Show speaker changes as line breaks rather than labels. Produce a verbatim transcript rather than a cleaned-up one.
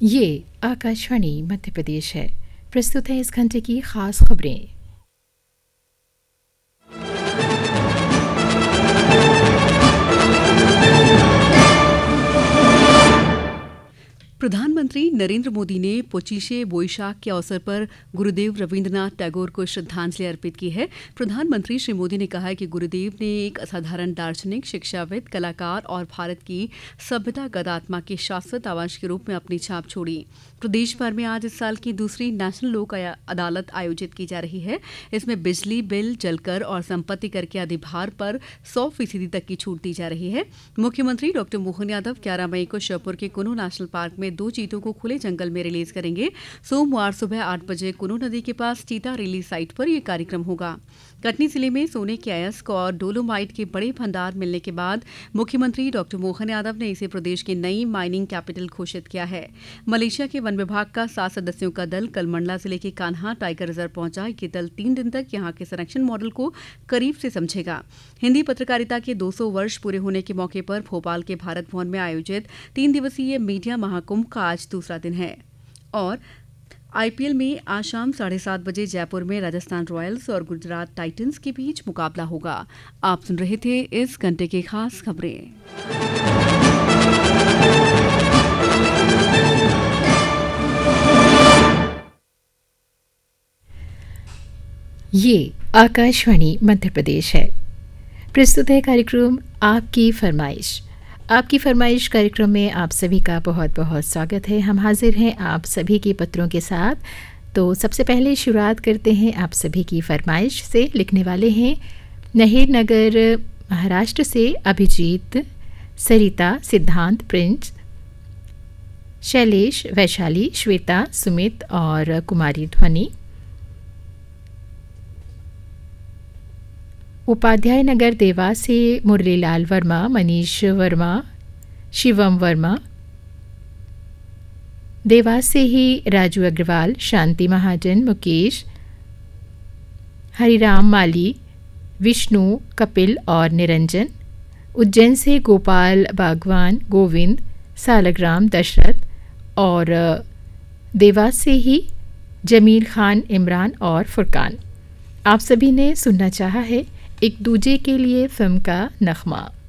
ये आकाशवाणी मध्य प्रदेश है। प्रस्तुत है इस घंटे की खास खबरें।
प्रधानमंत्री नरेंद्र मोदी ने पोचिशे बोईशाख के अवसर पर गुरुदेव रवींद्रनाथ टैगोर को श्रद्धांजलि अर्पित की है। प्रधानमंत्री श्री मोदी ने कहा है कि गुरुदेव ने एक असाधारण दार्शनिक, शिक्षाविद, कलाकार और भारत की सभ्यतागत आत्मा के शाश्वत आवास के रूप में अपनी छाप छोड़ी। प्रदेश भर में आज इस साल की दूसरी नेशनल लोक अदालत आयोजित की जा रही है। इसमें बिजली बिल, जलकर और संपत्ति कर के अधिभार पर सौ फीसदी तक की छूट दी जा रही है। मुख्यमंत्री डॉक्टर मोहन यादव ग्यारह मई को श्योपुर के कुनू नेशनल पार्क में दो चीतों को खुले जंगल में रिलीज करेंगे। सोमवार सुबह आठ बजे कुनू नदी के पास चीता रिलीज साइट पर यह कार्यक्रम होगा। कटनी जिले में सोने के अयस्क और डोलोमाइट के बड़े भंडार मिलने के बाद मुख्यमंत्री डॉक्टर मोहन यादव ने इसे प्रदेश की नई माइनिंग कैपिटल घोषित किया है। मलेशिया के वन विभाग का सात सदस्यों का दल कल मंडला जिले के कान्हा टाइगर रिजर्व पहुंचा। ये दल तीन दिन तक यहां के संरक्षण मॉडल को करीब से समझेगा। हिंदी पत्रकारिता के दो सौ वर्ष पूरे होने के मौके पर भोपाल के भारत भवन में आयोजित तीन दिवसीय मीडिया महाकुंभ का आज दूसरा दिन है। और आईपीएल में आज शाम साढ़े सात बजे जयपुर में राजस्थान रॉयल्स और गुजरात टाइटंस के बीच मुकाबला होगा। आप सुन रहे थे इस घंटे की खास खबरें।
ये आकाशवाणी मध्य प्रदेश है। प्रस्तुत है कार्यक्रम आपकी फरमाइश। आपकी फरमाइश कार्यक्रम में आप सभी का बहुत बहुत स्वागत है। हम हाजिर हैं आप सभी के पत्रों के साथ। तो सबसे पहले शुरुआत करते हैं आप सभी की फरमाइश से। लिखने वाले हैं नहेर नगर महाराष्ट्र से अभिजीत, सरिता, सिद्धांत, प्रिंस, शैलेश, वैशाली, श्वेता, सुमित और कुमारी ध्वनि। उपाध्याय नगर देवास से मुरलीलाल वर्मा, मनीष वर्मा, शिवम वर्मा। देवास से ही राजू अग्रवाल, शांति महाजन, मुकेश, हरिराम माली, विष्णु, कपिल और निरंजन। उज्जैन से गोपाल बागवान, गोविंद, सालग्राम, दशरथ और देवास से ही जमील खान, इमरान और फुरकान। आप सभी ने सुनना चाहा है एक दूजे के लिए फिल्म का नगमा।